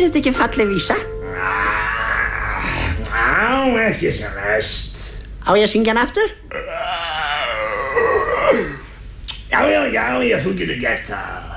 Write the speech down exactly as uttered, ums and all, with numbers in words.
Er þetta ekki falleg vísa? Já, ekki sem mest. Á ég að syngja hann aftur? Já, já, já, já, þú getur gert það.